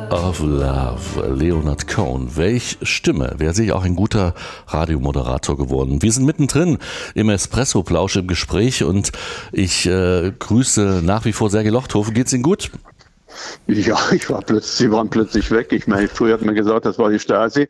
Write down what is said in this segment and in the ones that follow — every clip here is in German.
of Love, Leonard Cohen. Welch Stimme, wäre sich auch ein guter Radiomoderator geworden. Wir sind mittendrin im Espresso-Plausch im Gespräch und ich grüße nach wie vor Sergej Lochthofen. Geht's Ihnen gut? Ja, sie waren plötzlich weg. Ich meine, früher hat man gesagt, das war die Stasi,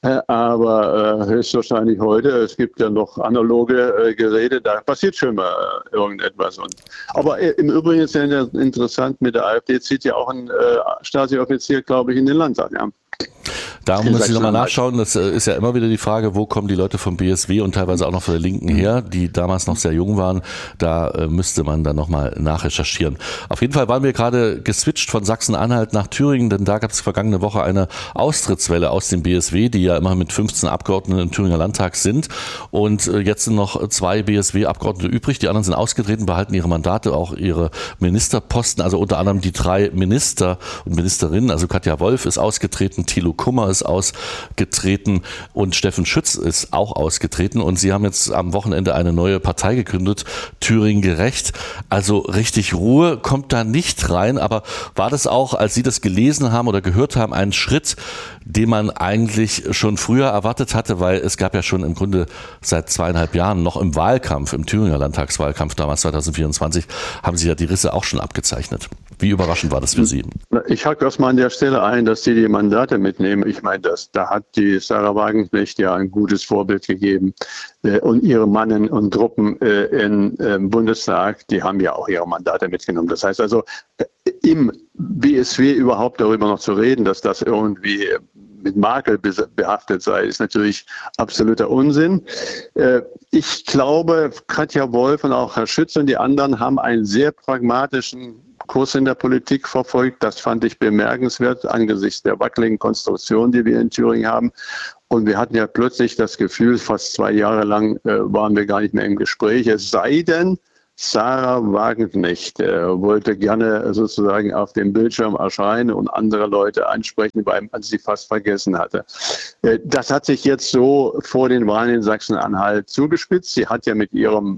aber höchstwahrscheinlich heute. Es gibt ja noch analoge Geräte, da passiert schon mal irgendetwas. Aber im Übrigen ist ja interessant, mit der AfD zieht ja auch ein Stasi-Offizier, glaube ich, in den Landtag. Ja. Da muss ich nochmal nachschauen, das ist ja immer wieder die Frage, wo kommen die Leute vom BSW und teilweise auch noch von der Linken her, die damals noch sehr jung waren, da müsste man dann nochmal nachrecherchieren. Auf jeden Fall waren wir gerade geswitcht von Sachsen-Anhalt nach Thüringen, denn da gab es vergangene Woche eine Austrittswelle aus dem BSW, die ja immer mit 15 Abgeordneten im Thüringer Landtag sind und jetzt sind noch 2 BSW-Abgeordnete übrig, die anderen sind ausgetreten, behalten ihre Mandate, auch ihre Ministerposten, also unter anderem die 3 Minister und Ministerinnen, also Katja Wolf ist ausgetreten, Thilo Kummer ist ausgetreten und Steffen Schütz ist auch ausgetreten und sie haben jetzt am Wochenende eine neue Partei gegründet, Thüringen Gerecht. Also richtig Ruhe kommt da nicht rein, aber war das auch, als Sie das gelesen haben oder gehört haben, ein Schritt, den man eigentlich schon früher erwartet hatte, weil es gab ja schon im Grunde seit 2,5 Jahren noch im Wahlkampf, im Thüringer Landtagswahlkampf damals 2024, haben sich ja die Risse auch schon abgezeichnet. Wie überraschend war das für Sie? Ich hake erstmal an der Stelle ein, dass Sie die Mandate mitnehmen. Ich meine, da hat die Sahra Wagenknecht ja ein gutes Vorbild gegeben. Und ihre Mannen und Truppen im Bundestag, die haben ja auch ihre Mandate mitgenommen. Das heißt also, im BSW überhaupt darüber noch zu reden, dass das irgendwie mit Makel behaftet sei, ist natürlich absoluter Unsinn. Ich glaube, Katja Wolf und auch Herr Schütz und die anderen haben einen sehr pragmatischen Kurs in der Politik verfolgt. Das fand ich bemerkenswert angesichts der wackeligen Konstruktion, die wir in Thüringen haben. Und wir hatten ja plötzlich das Gefühl, fast 2 Jahre lang waren wir gar nicht mehr im Gespräch. Es sei denn, Sahra Wagenknecht wollte gerne sozusagen auf dem Bildschirm erscheinen und andere Leute ansprechen, weil man sie fast vergessen hatte. Das hat sich jetzt so vor den Wahlen in Sachsen-Anhalt zugespitzt. Sie hat ja mit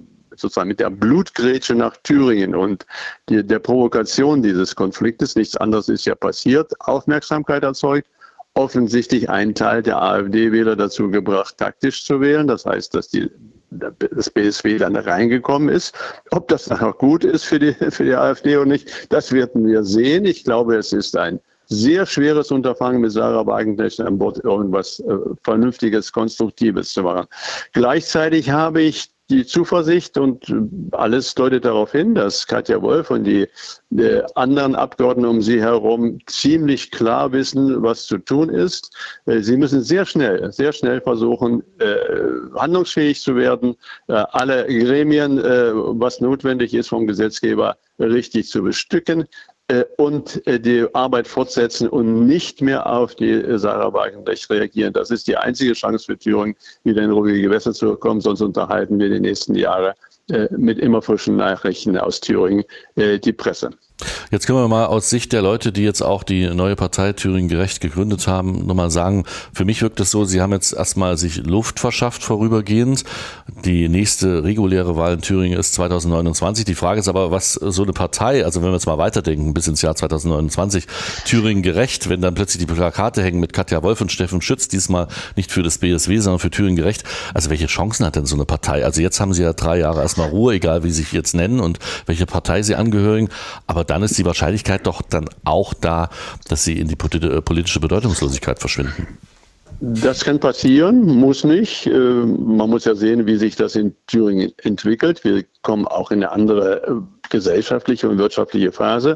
der Blutgrätsche nach Thüringen und der Provokation dieses Konfliktes, nichts anderes ist ja passiert, Aufmerksamkeit erzeugt, offensichtlich einen Teil der AfD-Wähler dazu gebracht, taktisch zu wählen. Das heißt, dass das BSW dann reingekommen ist. Ob das dann auch gut ist für die AfD oder nicht, das werden wir sehen. Ich glaube, es ist ein sehr schweres Unterfangen, mit Sahra Wagenknecht an Bord irgendwas Vernünftiges, Konstruktives zu machen. Gleichzeitig habe ich die Zuversicht und alles deutet darauf hin, dass Katja Wolf und die anderen Abgeordneten um sie herum ziemlich klar wissen, was zu tun ist. Sie müssen sehr schnell versuchen, handlungsfähig zu werden, alle Gremien, was notwendig ist vom Gesetzgeber, richtig zu bestücken und die Arbeit fortsetzen und nicht mehr auf die Sahra Wagenknecht reagieren. Das ist die einzige Chance für Thüringen, wieder in ruhige Gewässer zu kommen. Sonst unterhalten wir die nächsten Jahre mit immer frischen Nachrichten aus Thüringen die Presse. Jetzt können wir mal aus Sicht der Leute, die jetzt auch die neue Partei Thüringen Gerecht gegründet haben, nochmal sagen, für mich wirkt es so, sie haben jetzt erstmal sich Luft verschafft vorübergehend. Die nächste reguläre Wahl in Thüringen ist 2029. Die Frage ist aber, was so eine Partei, also wenn wir jetzt mal weiterdenken bis ins Jahr 2029, Thüringen Gerecht, wenn dann plötzlich die Plakate hängen mit Katja Wolf und Steffen Schütz, diesmal nicht für das BSW, sondern für Thüringen Gerecht. Also welche Chancen hat denn so eine Partei? Also jetzt haben sie ja 3 Jahre erstmal Ruhe, egal wie sie sich jetzt nennen und welche Partei sie angehören, aber dann ist die Wahrscheinlichkeit doch dann auch da, dass sie in die politische Bedeutungslosigkeit verschwinden. Das kann passieren, muss nicht. Man muss ja sehen, wie sich das in Thüringen entwickelt. Wir kommen auch in eine andere gesellschaftliche und wirtschaftliche Phase.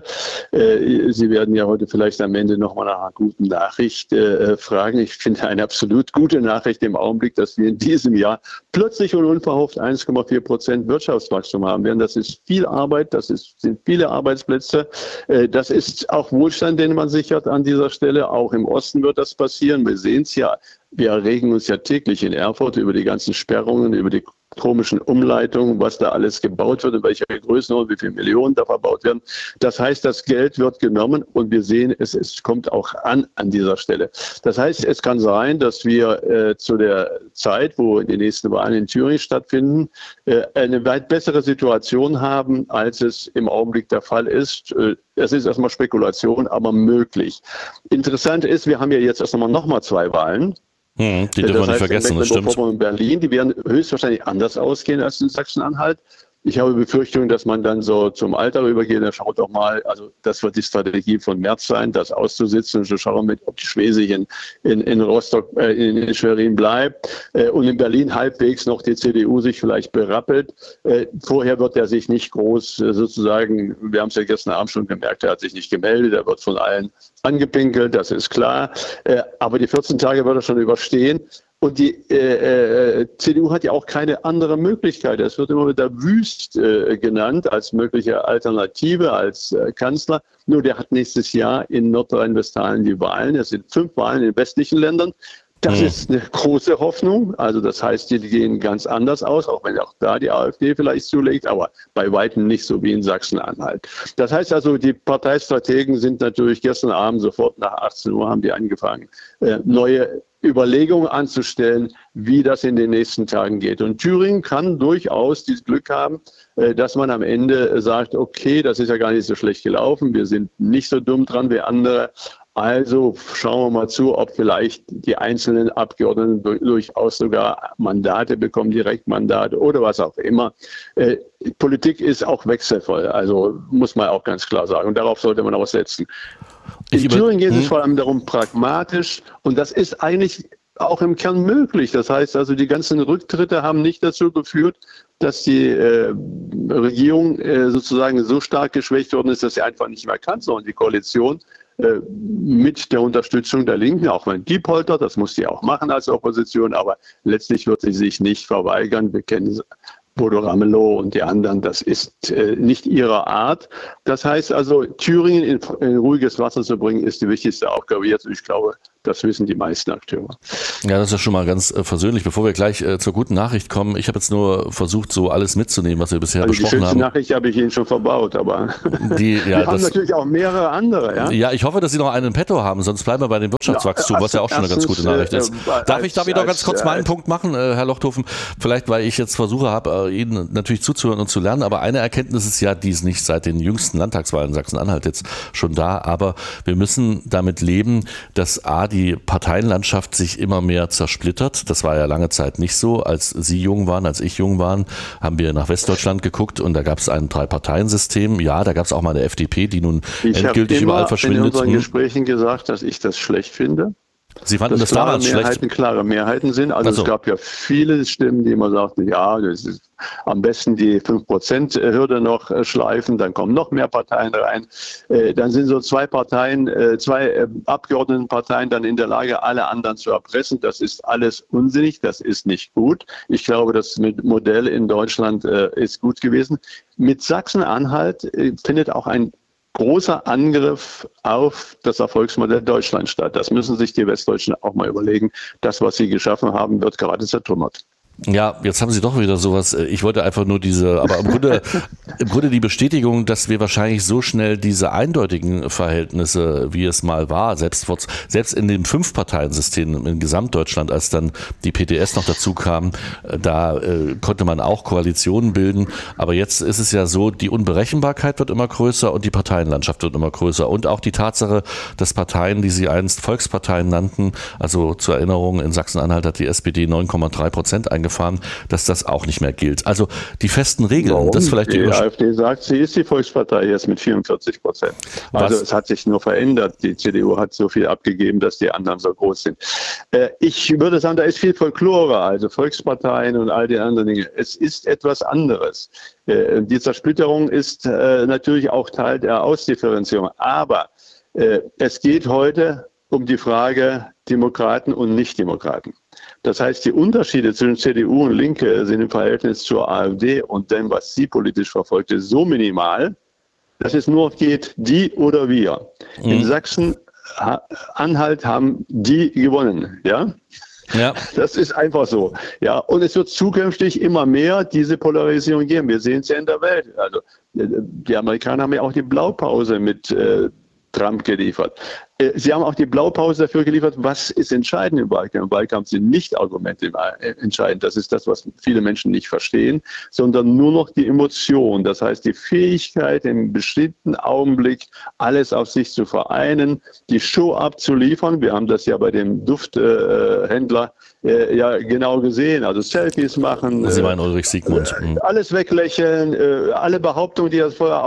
Sie werden ja heute vielleicht am Ende nochmal nach einer guten Nachricht fragen. Ich finde eine absolut gute Nachricht im Augenblick, dass wir in diesem Jahr plötzlich und unverhofft 1,4% Wirtschaftswachstum haben werden. Das ist viel Arbeit, sind viele Arbeitsplätze. Das ist auch Wohlstand, den man sichert an dieser Stelle. Auch im Osten wird das passieren. Wir sehen es ja. Wir erregen uns ja täglich in Erfurt über die ganzen Sperrungen, über die atomischen Umleitung, was da alles gebaut wird, in welcher Größenordnung, wie viele Millionen da verbaut werden. Das heißt, das Geld wird genommen und wir sehen, es kommt auch an dieser Stelle. Das heißt, es kann sein, dass wir zu der Zeit, wo die nächsten Wahlen in Thüringen stattfinden, eine weit bessere Situation haben, als es im Augenblick der Fall ist. Es ist erstmal Spekulation, aber möglich. Interessant ist, wir haben ja jetzt erst einmal nochmal 2 Wahlen. Die dürfen wir nicht vergessen, das stimmt. In Berlin, die werden höchstwahrscheinlich anders ausgehen als in Sachsen-Anhalt. Ich habe Befürchtungen, dass man dann so zum Alter übergeht. Dann schaut doch mal, also das wird die Strategie von Merz sein, das auszusitzen. Und so schauen wir, ob die Schwesig in Rostock, in Schwerin bleibt und in Berlin halbwegs noch die CDU sich vielleicht berappelt. Vorher wird er sich nicht groß sozusagen, wir haben es ja gestern Abend schon gemerkt, er hat sich nicht gemeldet, er wird von allen angepinkelt, das ist klar. Aber die 14 Tage wird er schon überstehen. Und die CDU hat ja auch keine andere Möglichkeit. Es wird immer wieder Wüst genannt als mögliche Alternative, als Kanzler. Nur der hat nächstes Jahr in Nordrhein-Westfalen die Wahlen. Es sind 5 Wahlen in den westlichen Ländern. Das ist eine große Hoffnung. Also das heißt, die gehen ganz anders aus, auch wenn auch da die AfD vielleicht zulegt, aber bei weitem nicht so wie in Sachsen-Anhalt. Das heißt also, die Parteistrategen sind natürlich gestern Abend sofort nach 18 Uhr haben die angefangen, neue Überlegungen anzustellen, wie das in den nächsten Tagen geht. Und Thüringen kann durchaus dieses Glück haben, dass man am Ende sagt, okay, das ist ja gar nicht so schlecht gelaufen, wir sind nicht so dumm dran wie andere. Also schauen wir mal zu, ob vielleicht die einzelnen Abgeordneten durchaus sogar Mandate bekommen, Direktmandate oder was auch immer. Politik ist auch wechselvoll, also muss man auch ganz klar sagen. Und darauf sollte man auch setzen. In Thüringen geht es vor allem darum, pragmatisch, und das ist eigentlich auch im Kern möglich. Das heißt also, die ganzen Rücktritte haben nicht dazu geführt, dass die Regierung sozusagen so stark geschwächt worden ist, dass sie einfach nicht mehr kann, sondern die Koalition mit der Unterstützung der Linken, auch wenn die poltert, das muss sie auch machen als Opposition, aber letztlich wird sie sich nicht verweigern. Wir kennen Bodo Ramelow und die anderen, das ist nicht ihre Art. Das heißt also, Thüringen in ruhiges Wasser zu bringen, ist die wichtigste Aufgabe jetzt. Ich glaube, das wissen die meisten Akteure. Ja, das ist ja schon mal ganz versöhnlich. Bevor wir gleich zur guten Nachricht kommen, ich habe jetzt nur versucht, so alles mitzunehmen, was wir bisher besprochen haben. Die Nachricht habe ich Ihnen schon verbaut, aber wir haben natürlich auch mehrere andere. Ja? Ja, ich hoffe, dass Sie noch einen in petto haben, sonst bleiben wir bei dem Wirtschaftswachstum, was ja auch schon eine ganz gute Nachricht ist. Darf ich noch ganz kurz meinen Punkt machen, Herr Lochthofen? Vielleicht, weil ich jetzt versuche habe, Ihnen natürlich zuzuhören und zu lernen, aber eine Erkenntnis ist ja, die ist nicht seit den jüngsten Landtagswahlen in Sachsen-Anhalt jetzt schon da, aber wir müssen damit leben, dass die Parteienlandschaft sich immer mehr zersplittert. Das war ja lange Zeit nicht so. Als Sie jung waren, als ich jung waren, haben wir nach Westdeutschland geguckt und da gab es ein 3-Parteien-System. Ja, da gab es auch mal eine FDP, die nun endgültig überall verschwindet. Ich habe in unseren Gesprächen gesagt, dass ich das schlecht finde. Sie fanden das damals schlecht? Klare Mehrheiten sind. Also es gab ja viele Stimmen, die immer sagten, ja, das ist am besten die 5%-Hürde noch schleifen, dann kommen noch mehr Parteien rein. Dann sind so zwei Abgeordnetenparteien dann in der Lage, alle anderen zu erpressen. Das ist alles unsinnig, das ist nicht gut. Ich glaube, das Modell in Deutschland ist gut gewesen. Mit Sachsen-Anhalt findet auch ein großer Angriff auf das Erfolgsmodell Deutschland statt. Das müssen sich die Westdeutschen auch mal überlegen. Das, was sie geschaffen haben, wird gerade zertrümmert. Ja, jetzt haben Sie doch wieder sowas. Ich wollte einfach nur aber im Grunde die Bestätigung, dass wir wahrscheinlich so schnell diese eindeutigen Verhältnisse, wie es mal war, selbst in dem 5-Parteien-System in Gesamtdeutschland, als dann die PDS noch dazu kam, da konnte man auch Koalitionen bilden. Aber jetzt ist es ja so, die Unberechenbarkeit wird immer größer und die Parteienlandschaft wird immer größer. Und auch die Tatsache, dass Parteien, die sie einst Volksparteien nannten, also zur Erinnerung, in Sachsen-Anhalt hat die SPD 9,3% eingefahren, dass das auch nicht mehr gilt. Also die festen Regeln, warum? Das vielleicht die AfD sagt, sie ist die Volkspartei jetzt mit 44%. Also es hat sich nur verändert. Die CDU hat so viel abgegeben, dass die anderen so groß sind. Ich würde sagen, da ist viel Folklore, also Volksparteien und all die anderen Dinge. Es ist etwas anderes. Die Zersplitterung ist natürlich auch Teil der Ausdifferenzierung. Aber es geht heute um die Frage Demokraten und Nichtdemokraten. Das heißt, die Unterschiede zwischen CDU und Linke sind im Verhältnis zur AfD und dem, was sie politisch verfolgt, ist so minimal, dass es nur geht, die oder wir. In Sachsen-Anhalt haben die gewonnen, ja? Ja. Das ist einfach so. Ja, und es wird zukünftig immer mehr diese Polarisierung geben. Wir sehen es ja in der Welt. Also die Amerikaner haben ja auch die Blaupause mit Trump geliefert. Sie haben auch die Blaupause dafür geliefert, was ist entscheidend im Wahlkampf. Im Wahlkampf sind nicht Argumente entscheidend. Das ist das, was viele Menschen nicht verstehen, sondern nur noch die Emotion. Das heißt, die Fähigkeit, im bestimmten Augenblick alles auf sich zu vereinen, die Show abzuliefern. Wir haben das ja bei dem Dufthändler ja genau gesehen. Also Selfies machen. Sie meinen Ulrich Siegmund. Alles weglächeln, alle Behauptungen, die er vorher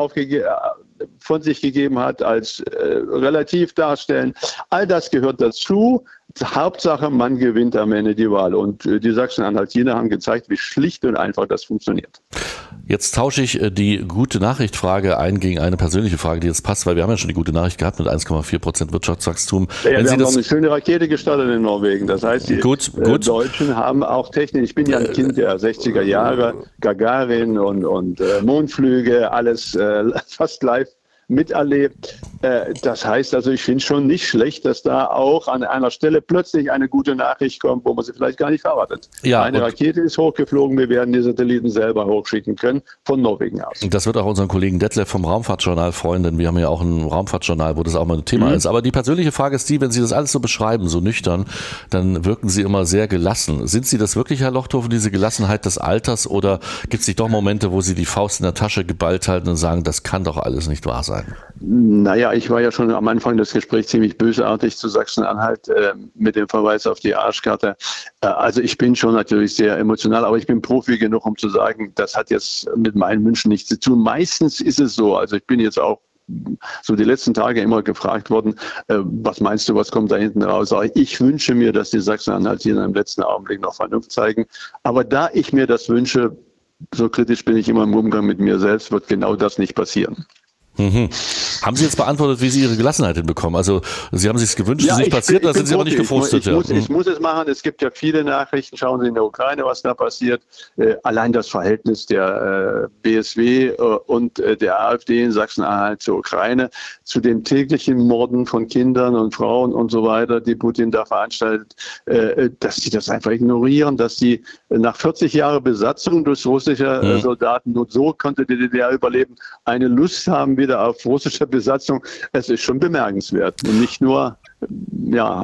von sich gegeben hat, als relativ darstellen. All das gehört dazu. Hauptsache, man gewinnt am Ende die Wahl. Und die Sachsen-Anhaltiner haben gezeigt, wie schlicht und einfach das funktioniert. Jetzt tausche ich die gute Nachricht-Frage ein gegen eine persönliche Frage, die jetzt passt, weil wir haben ja schon die gute Nachricht gehabt mit 1,4% Wirtschaftswachstum. Ja, wir haben noch eine schöne Rakete gestartet in Norwegen. Das heißt, die Deutschen haben auch Technik. Ich bin ja ein Kind der 60er Jahre, Gagarin und Mondflüge, alles fast live miterlebt. Das heißt also, ich finde schon nicht schlecht, dass da auch an einer Stelle plötzlich eine gute Nachricht kommt, wo man sie vielleicht gar nicht erwartet. Ja, eine Rakete ist hochgeflogen, wir werden die Satelliten selber hochschicken können, von Norwegen aus. Das wird auch unseren Kollegen Detlef vom Raumfahrtjournal freuen, denn wir haben ja auch ein Raumfahrtjournal, wo das auch mal ein Thema ist. Aber die persönliche Frage ist die, wenn Sie das alles so beschreiben, so nüchtern, dann wirken Sie immer sehr gelassen. Sind Sie das wirklich, Herr Lochthofen, diese Gelassenheit des Alters, oder gibt es nicht doch Momente, wo Sie die Faust in der Tasche geballt halten und sagen, das kann doch alles nicht wahr sein? Naja, ich war ja schon am Anfang des Gesprächs ziemlich bösartig zu Sachsen-Anhalt mit dem Verweis auf die Arschkarte. Also ich bin schon natürlich sehr emotional, aber ich bin Profi genug, um zu sagen, das hat jetzt mit meinen Wünschen nichts zu tun. Meistens ist es so, also ich bin jetzt auch so die letzten Tage immer gefragt worden, was meinst du, was kommt da hinten raus? Ich wünsche mir, dass die Sachsen-Anhaltiner im letzten Augenblick noch Vernunft zeigen. Aber da ich mir das wünsche, so kritisch bin ich immer im Umgang mit mir selbst, wird genau das nicht passieren. Mhm. Haben Sie jetzt beantwortet, wie Sie Ihre Gelassenheit hinbekommen? Also Sie haben sich gewünscht, dass es nicht passiert, da sind Sie aber nicht gefrustet. Ich muss es machen. Es gibt ja viele Nachrichten. Schauen Sie in der Ukraine, was da passiert. Allein das Verhältnis der BSW und der AfD in Sachsen-Anhalt zur Ukraine, zu den täglichen Morden von Kindern und Frauen und so weiter, die Putin da veranstaltet, dass sie das einfach ignorieren, dass sie nach 40 Jahren Besatzung durch russische Soldaten, nur so konnte die DDR überleben, eine Lust haben wieder auf russische Besatzung. Es ist schon bemerkenswert. Und nicht nur